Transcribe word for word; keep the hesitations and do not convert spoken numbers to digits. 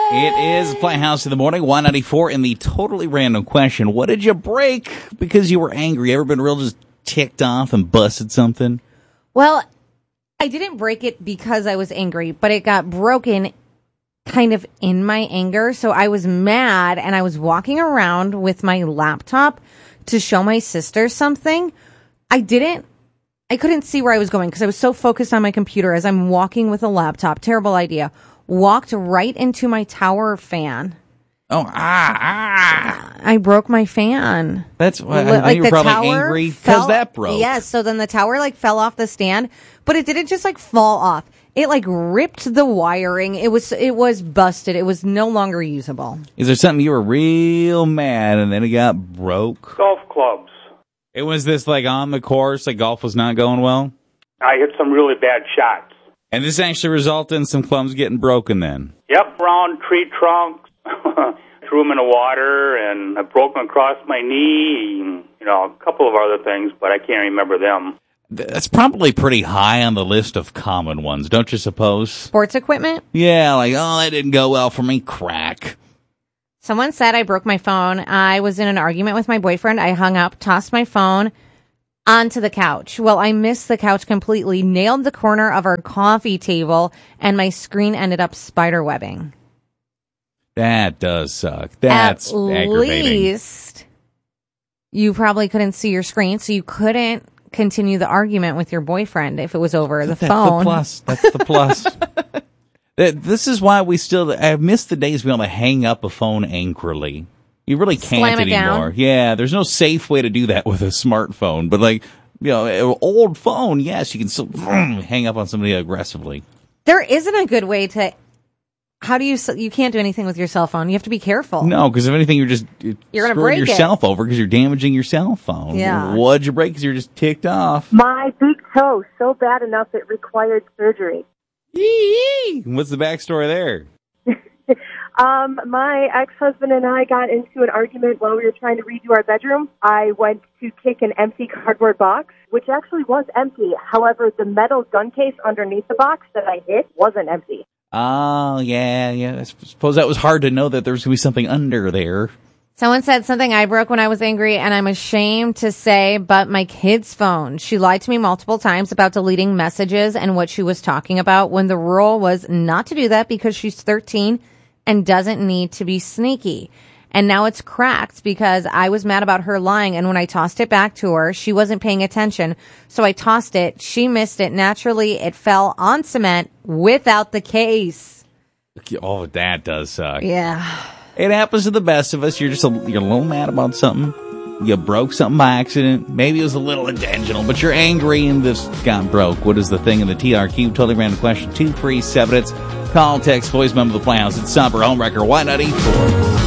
It is Playhouse in the Morning, one ninety-four, in the totally random question. What did you break because you were angry? Ever been real just ticked off and busted something? Well, I didn't break it because I was angry, but it got broken kind of in my anger. So I was mad and I was walking around with my laptop to show my sister something. I didn't, I couldn't see where I was going because I was so focused on my computer as I'm walking with a laptop. Terrible idea. Walked right into my tower fan. Oh, ah, ah. I broke my fan. That's why Like, like you were the probably tower angry fell- because that broke. Yes, so then the tower like fell off the stand, but it didn't just like fall off. It like ripped the wiring. It was it was busted. It was no longer usable. Is there something you were real mad and then it got broke? Golf clubs. It was this like on the course, like golf was not going well? I hit some really bad shots. And this actually resulted in some clubs getting broken then? Yep, around tree trunks. Threw them in the water, and I've broken across my knee. And, you know, a couple of other things, but I can't remember them. That's probably pretty high on the list of common ones, don't you suppose? Sports equipment? Yeah, like, oh, that didn't go well for me. Crack. Someone said I broke my phone. I was in an argument with my boyfriend. I hung up, tossed my phone onto the couch. Well, I missed the couch completely, nailed the corner of our coffee table, and my screen ended up spiderwebbing. That does suck. That's At aggravating. least you probably couldn't see your screen, so you couldn't continue the argument with your boyfriend if it was over the That's phone. the plus. That's the plus. This is why we still, I miss the days we able to hang up a phone angrily. You really can't Slam it anymore. down. Yeah, there's no safe way to do that with a smartphone. But like, you know, an old phone, yes, you can still hang up on somebody aggressively. There isn't a good way to. How do you? You can't do anything with your cell phone. You have to be careful. No, because if anything, you're just You're gonna screwing break it. yourself over because you're damaging your cell phone. Yeah. What'd you break? Because you're just ticked off. My big toe, so bad enough it required surgery. Yee-yee. What's the backstory there? Um, my ex-husband and I got into an argument while we were trying to redo our bedroom. I went to kick an empty cardboard box, which actually was empty. However, the metal gun case underneath the box that I hit wasn't empty. Oh, yeah, yeah. I suppose that was hard to know that there was going to be something under there. Someone said something I broke when I was angry, and I'm ashamed to say, but my kid's phone. She lied to me multiple times about deleting messages and what she was talking about when the rule was not to do that because she's thirteen and doesn't need to be sneaky. And now it's cracked because I was mad about her lying, and when I tossed it back to her, she wasn't paying attention. So I tossed it. She missed it. Naturally, it fell on cement without the case. Oh, that does suck. Yeah. It happens to the best of us. You're just a, you're a little mad about something. You broke something by accident. Maybe it was a little intentional, but you're angry and this got broke. What is the thing in the T R Q? Totally random question. two three seven. It's call, text, voice member of the Playhouse. It's Somber Homewrecker one ninety-four.